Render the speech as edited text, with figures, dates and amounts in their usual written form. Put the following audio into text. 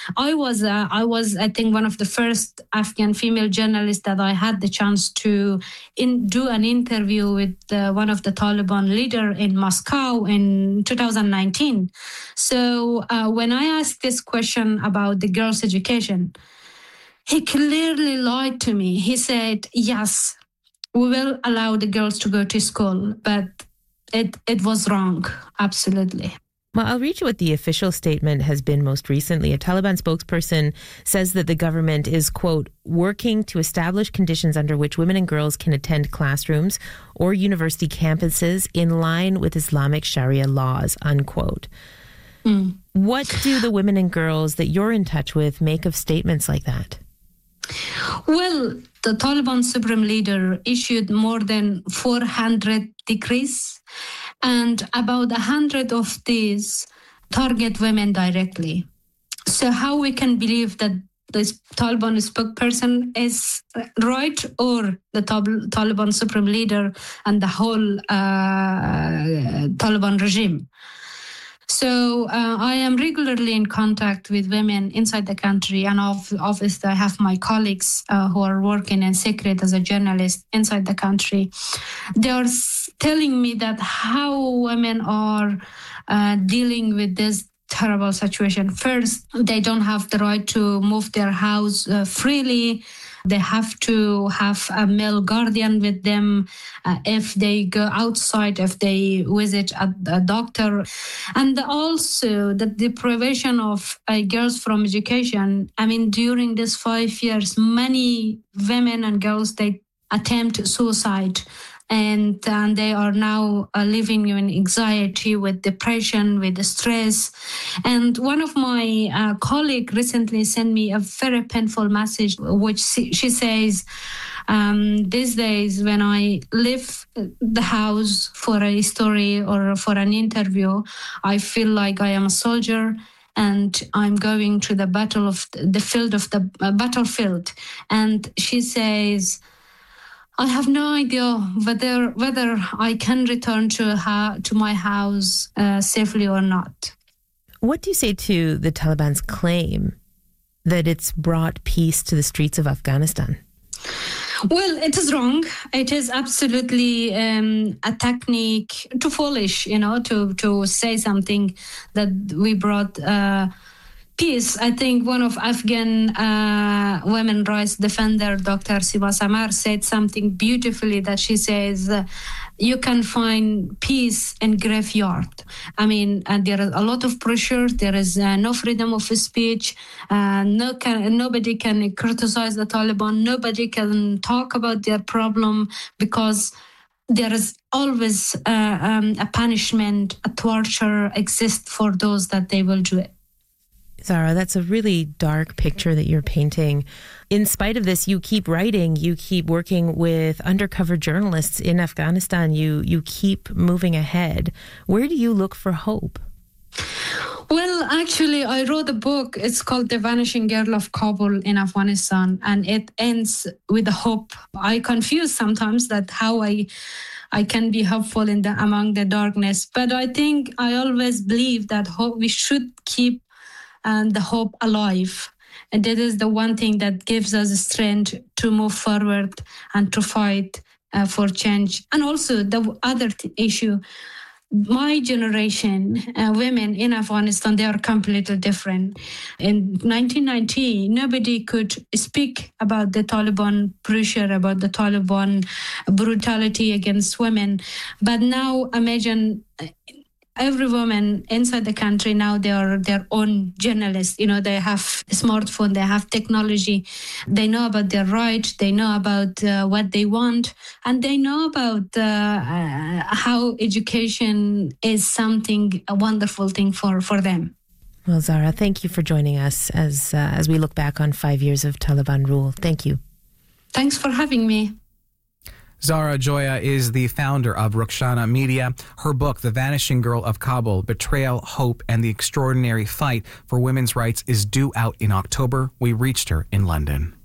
I think, one of the first Afghan female journalists that I had the chance to do an interview with one of the Taliban leader in Moscow in 2019. So when I asked this question about the girls' education, he clearly lied to me. He said, yes, we will allow the girls to go to school, but it was wrong, absolutely. Well, I'll read you what the official statement has been most recently. A Taliban spokesperson says that the government is, quote, working to establish conditions under which women and girls can attend classrooms or university campuses in line with Islamic Sharia laws, unquote. What do the women and girls that you're in touch with make of statements like that? Well, the Taliban supreme leader issued more than 400 decrees, and about 100 of these target women directly. So how we can believe that this Taliban spokesperson is right, or the Taliban supreme leader and the whole Taliban regime? So I am regularly in contact with women inside the country, and obviously I have my colleagues who are working in secret as a journalist inside the country. They are telling me that how women are dealing with this terrible situation. First, they don't have the right to move their house freely. They have to have a male guardian with them if they go outside, if they visit a doctor. And also the deprivation of girls from education. I mean, during these 5 years, many women and girls, they attempt suicide. And they are now living in anxiety, with depression, with stress. And one of my colleagues recently sent me a very painful message, which she says, these days when I leave the house for a story or for an interview, I feel like I am a soldier and I'm going to the battlefield. And she says, I have no idea whether I can return to my house safely or not. What do you say to the Taliban's claim that it's brought peace to the streets of Afghanistan? Well, it is wrong. It is absolutely a technique too foolish, to say something that we brought peace. I think one of Afghan women rights defender, Dr. Siba Samar, said something beautifully, that she says, you can find peace in graveyard. I mean, there is a lot of pressure. There is no freedom of speech. Nobody can criticize the Taliban. Nobody can talk about their problem, because there is always a punishment, a torture exists for those that they will do it. Zahra, that's a really dark picture that you're painting. In spite of this, you keep writing, you keep working with undercover journalists in Afghanistan, you keep moving ahead. Where do you look for hope? Well, actually, I wrote a book. It's called The Vanishing Girl of Kabul in Afghanistan, and it ends with a hope. I confuse sometimes that how I can be hopeful among the darkness, but I think I always believe that we should keep the hope alive. And that is the one thing that gives us strength to move forward and to fight for change. And also the other issue, my generation, women in Afghanistan, they are completely different. In 1990, nobody could speak about the Taliban pressure, about the Taliban brutality against women. But now imagine every woman inside the country now, they are their own journalists. They have a smartphone, they have technology, they know about their rights, they know about what they want, and they know about how education is a wonderful thing for them. Well, Zahra, thank you for joining us as we look back on 5 years of Taliban rule. Thank you. Thanks for having me. Zahra Joya is the founder of Rukhsana Media. Her book, The Vanishing Girl of Kabul, Betrayal, Hope, and the Extraordinary Fight for Women's Rights, is due out in October. We reached her in London.